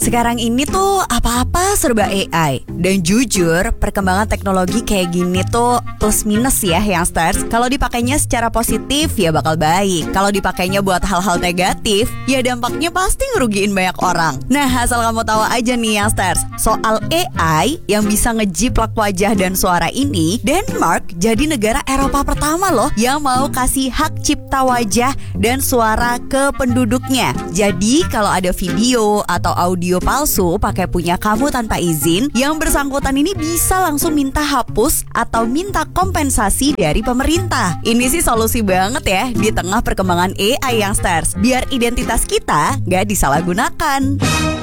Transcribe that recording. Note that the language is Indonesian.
Sekarang ini tuh apa-apa serba AI. Dan jujur, perkembangan teknologi kayak gini tuh plus minus ya youngsters. Kalau dipakainya secara positif ya bakal baik. Kalau dipakainya buat hal-hal negatif, ya dampaknya pasti ngerugiin banyak orang. Nah, asal kamu tahu aja nih youngsters, soal AI yang bisa ngejiplak wajah dan suara ini, Denmark jadi negara Eropa pertama loh yang mau kasih hak cipta wajah dan suara ke penduduknya. Jadi kalau ada video atau audio palsu pakai punya kamu tanpa izin, yang bersangkutan ini bisa langsung minta hapus atau minta kompensasi dari pemerintah. Ini sih solusi banget ya di tengah perkembangan AI youngsters, biar identitas kita gak disalahgunakan.